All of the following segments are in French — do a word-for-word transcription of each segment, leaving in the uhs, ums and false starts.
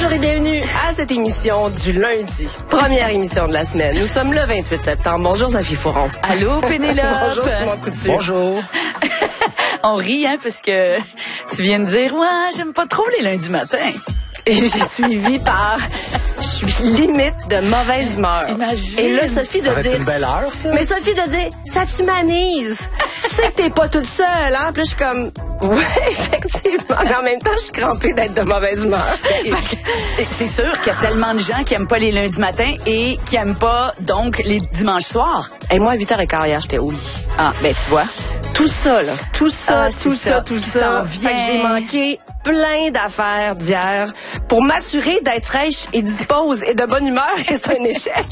Bonjour et bienvenue à cette émission du lundi, première émission de la semaine. Nous sommes le vingt-huit septembre. Bonjour Sophie Fouron. Allô Pénélope. Bonjour Simon Couture. Bonjour. On rit, hein, parce que tu viens de dire, ouais, j'aime pas trop les lundis matins. Et j'ai suivi par, je suis limite de mauvaise humeur. Imagine. Et là, Sophie de Ça va être dire, une belle heure, ça. mais Sophie de dire, ça t'humanise. Tu sais que t'es pas toute seule, hein? Puis là, je suis comme, ouais, effectivement. Mais en même temps, je suis crampée d'être de mauvaise humeur. C'est sûr qu'il y a tellement de gens qui aiment pas les lundis matins et qui aiment pas, donc, les dimanches soirs. Et moi, à huit heures quinze hier, j'étais au lit. Ah, ben, tu vois. Tout ça, là. Tout ça, Ah, tout c'est ça, ça, tout qui ça. s'en Fait que vient. j'ai manqué plein d'affaires d'hier pour m'assurer d'être fraîche et dispose et de bonne humeur. Et c'est un échec.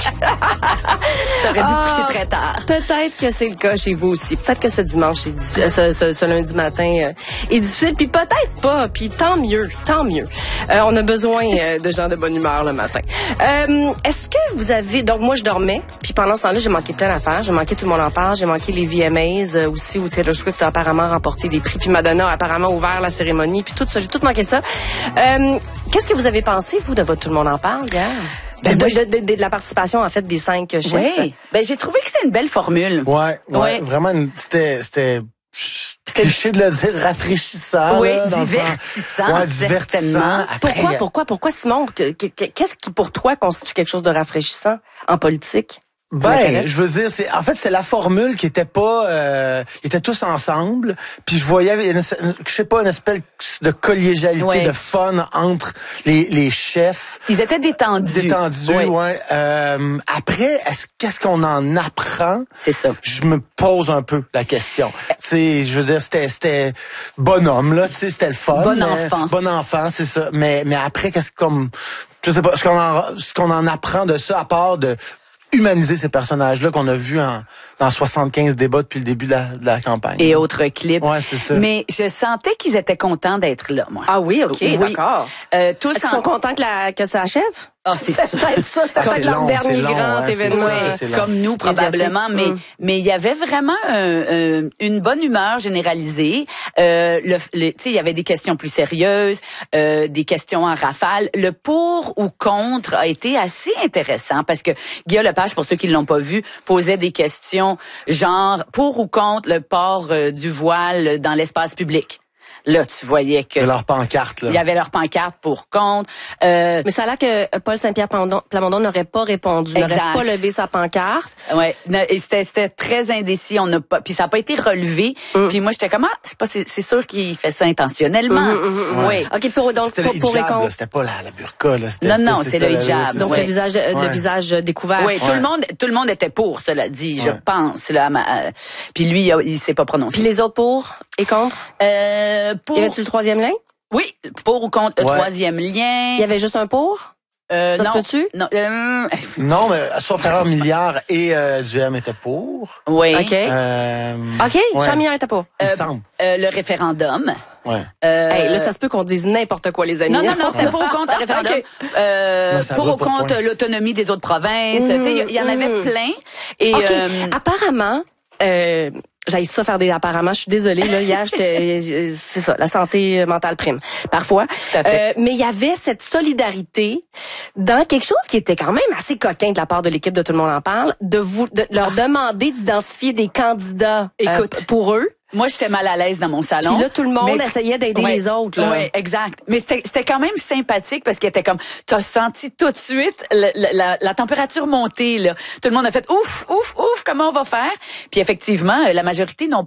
T'aurais dû te Ah, coucher très tard. Peut-être que c'est le cas chez vous aussi. Peut-être que ce dimanche, est diffi- euh, ce, ce, ce lundi matin euh, est difficile. Puis peut-être pas. Puis tant mieux, tant mieux. Euh, on a besoin euh, de gens de bonne humeur le matin. Euh, Est-ce que vous avez... Donc moi, je dormais. Puis pendant ce temps-là, j'ai manqué plein d'affaires. J'ai manqué Tout le monde en parle. J'ai manqué les V M As euh, aussi où Taylor Swift a apparemment remporté des prix. Puis Madonna a apparemment ouvert la cérémonie. Puis tout ça, j'ai tout manqué ça. Euh, Qu'est-ce que vous avez pensé, vous, de votre Tout le monde en parle hier? Ben, de, moi, de, de, de, de la participation, en fait, des cinq chefs. Oui. Ben, j'ai trouvé que c'était une belle formule. Ouais, ouais, Ouais. vraiment, une- c'était, c'était, cliché de le dire, rafraîchissant. Oui, là, dans le divertissant, sens- ouais, certainement. divertissant. Après, Pourquoi, pourquoi, pourquoi, Simon? que- que- que- Qu'est-ce qui, pour toi, constitue quelque chose de rafraîchissant en politique? Ben, m'intéresse. je veux dire, c'est en fait c'est la formule qui était pas, euh, ils étaient tous ensemble, puis je voyais, une, je sais pas, une espèce de collégialité, Ouais. de fun entre les, les chefs. Ils étaient détendus. Détendus, Oui. ouais. Euh, après, est-ce qu'est-ce qu'on en apprend? C'est ça. Je me pose un peu la question. Tu sais, je veux dire, c'était c'était bonhomme là, tu sais, c'était le fun. Bon mais- enfant. Bon enfant, c'est ça. Mais mais après, qu'est-ce que comme, je sais pas, ce qu'on en ce qu'on en apprend de ça, à part de humaniser ces personnages-là qu'on a vus en, dans soixante-quinze débats depuis le début de la, de la campagne. Et autres clips. Ouais, c'est ça. Mais je sentais qu'ils étaient contents d'être là, moi. Ah oui, OK, Oui. d'accord. Euh, tous Est-ce qu'ils sont contents que, la, que ça achève? Ah, c'est C'est sûr. peut-être ça, c'est Ah, peut-être c'est leur long, dernier c'est long, grand ouais, c'est événement. ça, Ouais, c'est long. comme nous probablement, mais Médiatique. mais il y avait vraiment un- un- une bonne humeur généralisée. Euh, le, le- tu sais, il y avait des questions plus sérieuses, euh, des questions en rafale. Le pour ou contre a été assez intéressant parce que Guillaume Lepage, pour ceux qui l'ont pas vu, posait des questions genre pour ou contre le port euh, du voile dans l'espace public. Là, tu voyais que De leur pancarte, là. il y avait leur pancarte pour contre. Euh, Mais ça a l'air que Paul Saint-Pierre Plamondon, Plamondon n'aurait pas répondu, n'aurait Exact. pas levé sa pancarte. Ouais, Ne- et c'était c'était très indécis, on n'a pas puis ça a pas été relevé. Puis moi j'étais comme ah, c'est pas c'est c'est sûr qu'il fait ça intentionnellement. Oui. OK, pour, donc, C'était pour, le pour les hijab, là, comptes. c'était pas la, la burqa, là. C'était- Non, c'était- non, c'est le ça, hijab. c'est Donc, ça. le visage, le Ouais. visage découvert. Oui, tout le monde tout le monde était pour, cela dit, je Ouais. pense là. à ma- euh, Puis lui il, a- il s'est pas prononcé. Puis les autres pour et contre? euh, pour Y avait-tu le troisième lien? oui, pour ou contre le Ouais. troisième lien. Il y avait juste un pour? Euh, Ça se non, peut-tu? Non, euh, Non, mais sauf erreur milliard et euh, G M était pour. oui. OK. Euh, OK, ouais. Jean Millard était pas. Il me Euh, semble. Euh, le référendum. Ouais. Euh, Hey, là, ça se peut qu'on dise n'importe quoi, les amis. Non, non, non, c'était pour ou contre le référendum. OK. Euh, Non, ça pour va ou pas de contre point. l'autonomie des autres provinces. Mmh, Tu sais, il y, y en avait mmh. plein. Et OK. euh, Apparemment, euh, j'aille ça faire des apparemment. Je suis désolée. Là, hier, j'étais, euh, c'est ça, la santé mentale prime parfois. Tout à fait. Euh, mais il y avait cette solidarité dans quelque chose qui était quand même assez coquin de la part de l'équipe de Tout le monde en parle, de vous, de leur demander d'identifier des candidats euh, Écoute. pour eux. moi, j'étais mal à l'aise dans mon salon. Puis là, tout le monde Mais- essayait d'aider Ouais, les autres. Là. ouais, exact. Mais c'était c'était quand même sympathique parce qu'il était comme, t'as senti tout de suite la, la, la, la température monter là. Tout le monde a fait ouf, ouf, ouf. Comment on va faire? Puis effectivement, euh, la majorité n'ont